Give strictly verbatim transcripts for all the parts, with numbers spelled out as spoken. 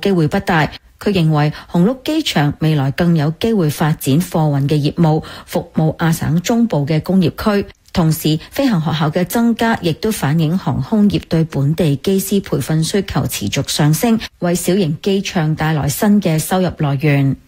機會不大。佢認為紅鹿機場未來更有機會發展貨運嘅業務，服務亞省中部嘅工業區。同時，飛行學校嘅增加亦都反映航空業對本地機師培訓需求持續上升，為小型機場帶來新嘅收入來源。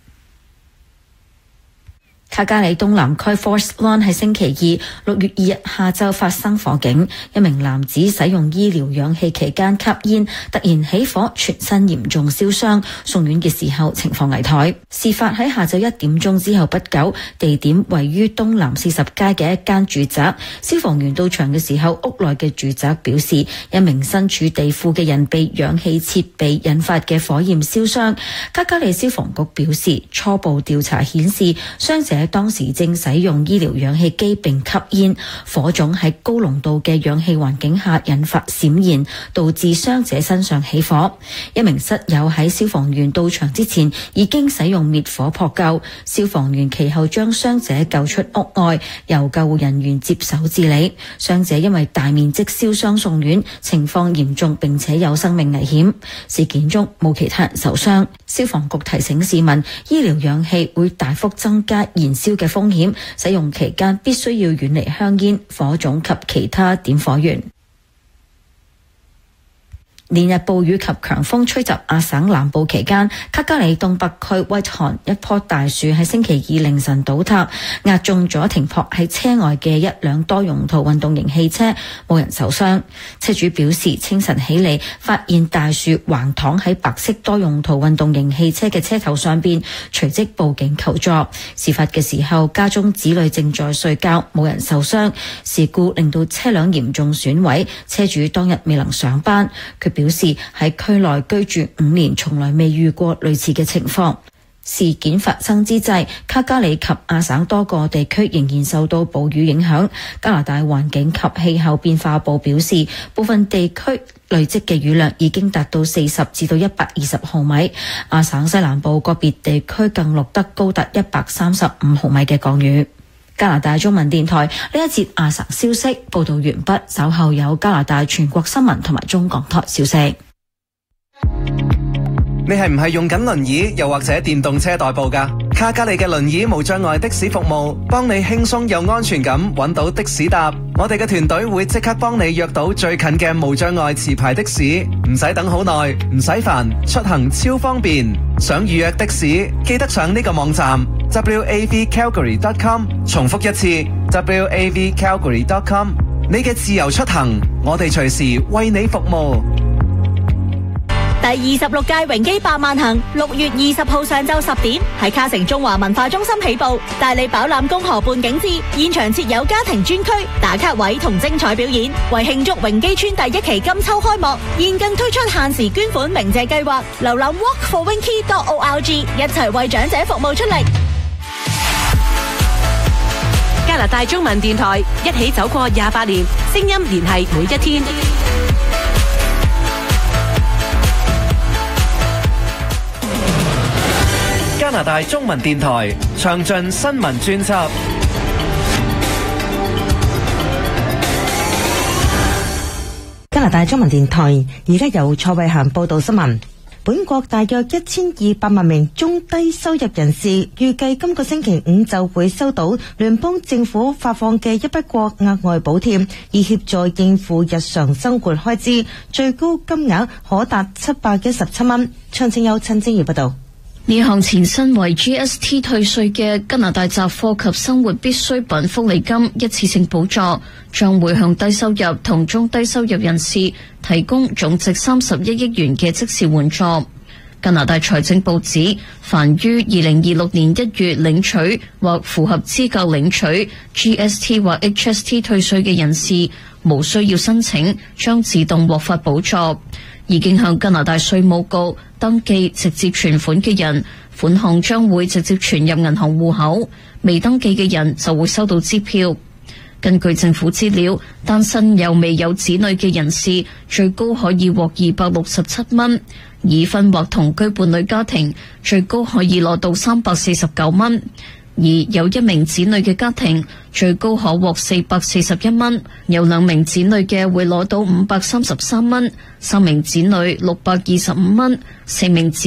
卡加里東南區 Forest Lawn 喺星期二六月二日下晝發生火警，一名男子使用醫療氧氣期間吸煙，突然起火，全身嚴重燒傷，送院嘅時候情況危殆。事發喺下晝一點鐘之後不久，地點位於東南四十街嘅一間住宅。消防員到場嘅時候，屋內嘅住宅表示，一名身處地庫嘅人被氧氣設備引發嘅火焰燒傷。卡加里消防局表示，初步調查顯示，傷者當時正使用醫療氧氣機並吸煙，火種喺高濃度嘅氧氣環境下引發閃燃，導致傷者身上起火。一名室友喺消防員到場之前已經使用滅火撲救，消防員其後將傷者救出屋外，由救護人員接手治理。傷者因為大面積燒傷送院，情況嚴重並且有生命危險。事件中冇其他人受傷。消防局提醒市民，醫療氧氣會大幅增加燃燒嘅風險，使用期間必須要遠離香煙、火種及其他點火源。連日暴雨及強風吹襲亞省南部期間，卡加里東北區威特罕一棵大樹喺星期二凌晨倒塌，壓中咗停泊喺車外嘅一輛多用途運動型汽車，冇人受傷。車主表示，清晨起嚟發現大樹橫躺喺白色多用途運動型汽車嘅車頭上邊，隨即報警求助。事發嘅時候，家中子女正在睡覺，冇人受傷。事故令到車輛嚴重損毀，車主當日未能上班。佢表示喺區內居住五年，從來未遇過類似嘅情況。事件發生之際，卡加里及亞省多個地區仍然受到暴雨影響。加拿大環境及氣候變化部表示，部分地區累積嘅雨量已經達到四十至到一百二十毫米。亞省西南部個別地區更錄得高達一百三十五毫米嘅降雨。加拿大中文電台呢一節亞省消息報道完畢，稍後有加拿大全國新聞同埋中港台消息。 你係唔係用緊輪椅又或者電動車代步㗎？卡加里嘅輪椅無障礙的士服務，幫你輕鬆又安全咁揾到的士搭。我哋嘅團隊會即刻幫你約到最近嘅無障礙持牌的士，唔使等好耐，唔使煩，出行超方便。想預約的士，記得上呢個網站 w a v calgary dot com， 重複一次 w a v calgary dot com。 你嘅自由出行，我哋隨時為你服務。 第二十六屆榮基百萬行六月二十號上晝十點喺卡城中華文化中心起步，帶你飽覽公河半景緻，現場設有家庭專區、打卡位同精彩表演。為慶祝榮基村第一期金秋開幕，現更推出限時捐款鳴謝計劃，瀏覽 walk for winky dot org， 一齊為長者服務出力。 加拿大中文電台一起走過廿八年，聲音聯繫每一天。 加拿大中文電台詳盡新聞專輯。 加拿大中文電台而家由蔡慧嫻報道新聞。本國大約一千二百萬名中低收入人士預計今個星期五就會收到聯邦政府發放嘅一筆過額外補貼，以協助應付日常生活開支，最高金額可達七百一十七蚊。詳情有陳正儀報道。 呢項前身為 G S T 退稅嘅加拿大雜貨及生活必需品福利金一次性補助，將會向低收入同中低收入人士提供總值三十一億元嘅即時援助。加拿大財政部指，凡於二零二六年一月領取或符合資格領取 G S T 或 H S T 退稅嘅人士，無需要申請，將自動獲發補助。已經向加拿大稅務局登記直接存款嘅人，款項將會直接存入銀行戶口；未登記嘅人就會收到支票。根據政府資料，單身又未有子女嘅人士最高可以獲二百六十七蚊，已婚或同居伴侶家庭最高可以攞到三百四十九蚊。而有一名子女嘅家庭最高可獲四百四十一蚊，有兩名子女嘅會攞到五百三十三蚊，三名子女六百二十五蚊，四名子